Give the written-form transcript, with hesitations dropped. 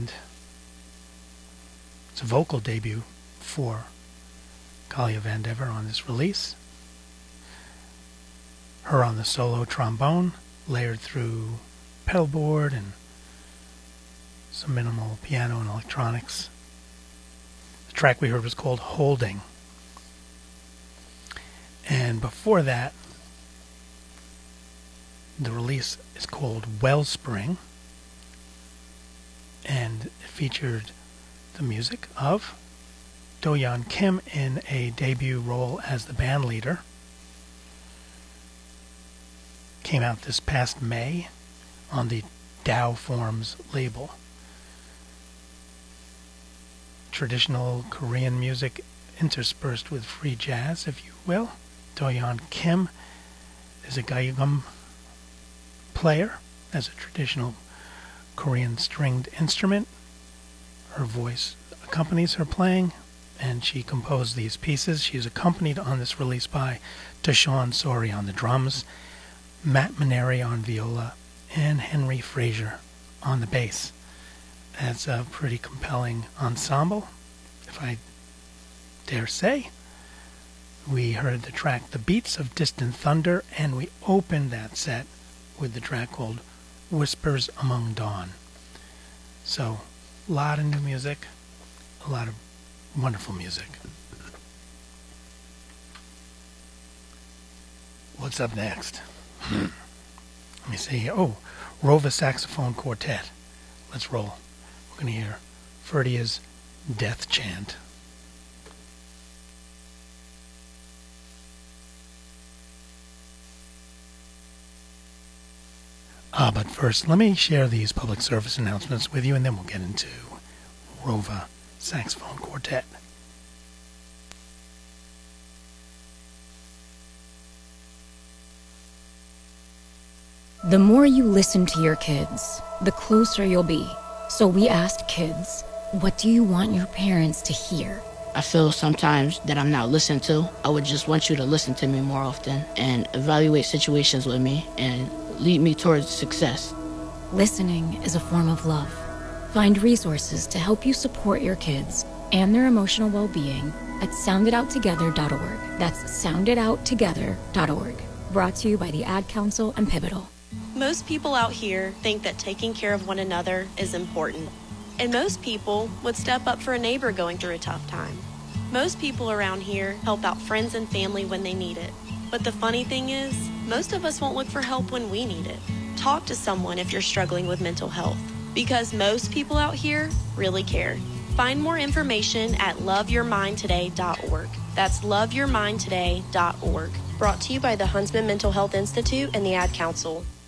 and it's a vocal debut for Kalia Van Dever on this release. Her on the solo trombone, layered through pedal board and some minimal piano and electronics. The track we heard was called Holding. And before that, the release is called Wellspring, and it featured the music of Do-Yeon Kim in a debut role as the band leader. Came out this past May on the Dow Forms label. Traditional Korean music interspersed with free jazz, if you will. Do-Yeon Kim is a gayum player, as a traditional Korean stringed instrument. Her voice accompanies her playing, and she composed these pieces. She is accompanied on this release by Tashawn Sori on the drums, Matt Maneri on viola, and Henry Fraser on the bass. That's a pretty compelling ensemble, if I dare say. We heard the track The Beats of Distant Thunder, and we opened that set with the track called Whispers Among Dawn. So, a lot of new music, a lot of wonderful music. What's up next? Let me see here. Oh, Rova Saxophone Quartet. Let's roll. We're going to hear Ferdia's Death Chant. But first, let me share these public service announcements with you, and then we'll get into Rova Saxophone Quartet. The more you listen to your kids, the closer you'll be. So we asked kids, what do you want your parents to hear? I feel sometimes that I'm not listened to. I would just want you to listen to me more often and evaluate situations with me and lead me towards success. Listening is a form of love. Find resources to help you support your kids and their emotional well-being at sounditouttogether.org. That's sounditouttogether.org. Brought to you by the Ad Council and Pivotal. Most people out here think that taking care of one another is important. And most people would step up for a neighbor going through a tough time. Most people around here help out friends and family when they need it. But the funny thing is, most of us won't look for help when we need it. Talk to someone if you're struggling with mental health, because most people out here really care. Find more information at loveyourmindtoday.org. That's loveyourmindtoday.org. Brought to you by the Huntsman Mental Health Institute and the Ad Council.